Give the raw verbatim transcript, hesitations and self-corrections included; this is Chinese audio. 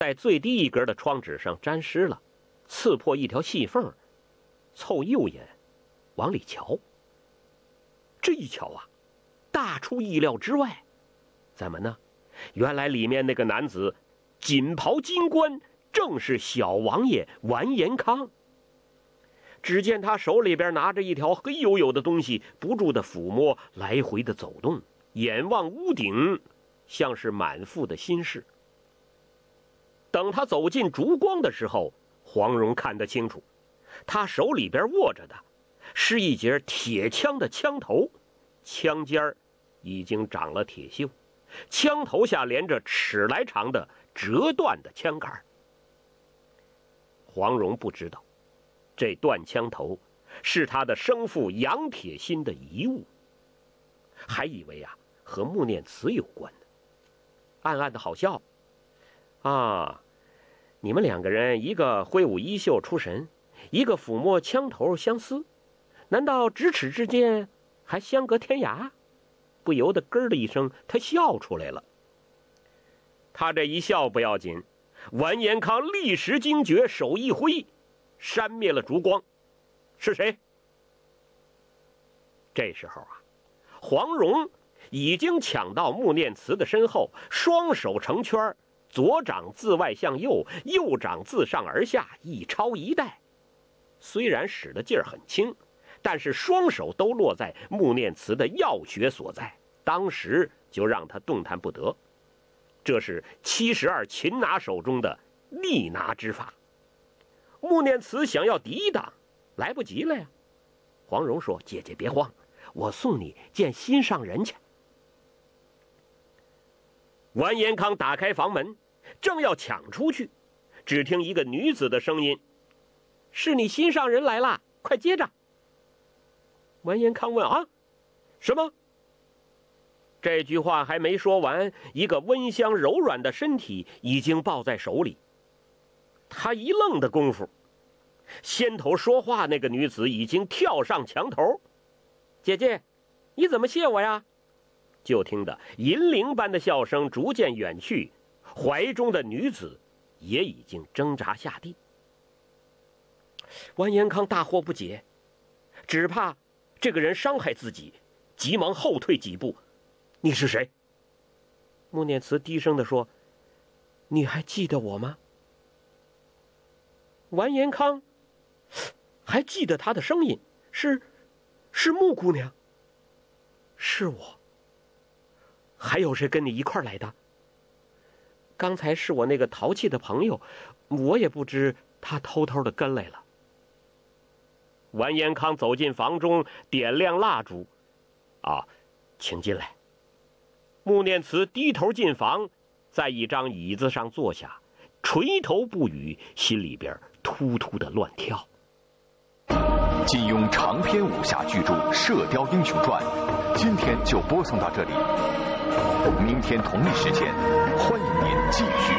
在最低一格的窗纸上沾湿了，刺破一条细缝，凑右眼往里瞧。这一瞧啊，大出意料之外。怎么呢？原来里面那个男子锦袍金冠，正是小王爷完颜康。只见他手里边拿着一条黑黝黝的东西，不住的抚摸，来回的走动，眼望屋顶，像是满腹的心事。等他走进烛光的时候，黄蓉看得清楚，他手里边握着的是一截铁枪的枪头，枪尖已经长了铁锈，枪头下连着尺来长的折断的枪杆。黄蓉不知道，这断枪头是他的生父杨铁心的遗物，还以为啊和穆念慈有关呢，暗暗的好笑。啊，你们两个人，一个挥舞衣袖出神，一个抚摸枪头相思，难道咫尺之间还相隔天涯？不由得咯的一声，他笑出来了。他这一笑不要紧，完颜康立时惊觉，手一挥，扇灭了烛光。是谁？这时候啊，黄蓉已经抢到穆念慈的身后，双手成圈，左掌自外向右，右掌自上而下，一抄一带。虽然使的劲儿很轻，但是双手都落在穆念慈的要穴所在，当时就让他动弹不得。这是七十二擒拿手中的逆拿之法。穆念慈想要抵挡，来不及了呀。黄蓉说：“姐姐别慌，我送你见心上人去。”完颜康打开房门，正要抢出去，只听一个女子的声音：“是你心上人来了，快接着。”完颜康问：“啊，什么？”这句话还没说完，一个温香柔软的身体已经抱在手里。他一愣的功夫，先头说话那个女子已经跳上墙头。“姐姐，你怎么谢我呀？”就听得银铃般的笑声逐渐远去，怀中的女子也已经挣扎下地。完颜康大惑不解，只怕这个人伤害自己，急忙后退几步。“你是谁？”穆念慈低声地说：“你还记得我吗？”完颜康还记得他的声音，是是穆姑娘。“是我。还有谁跟你一块来的？”“刚才是我那个淘气的朋友，我也不知他偷偷的跟来了。”完颜康走进房中，点亮蜡烛。“啊，请进来。”穆念慈低头进房，在一张椅子上坐下，垂头不语，心里边突突的乱跳。 金庸长篇武侠巨著《射雕英雄传》，今天就播送到这里。明天同一时间，欢迎您继续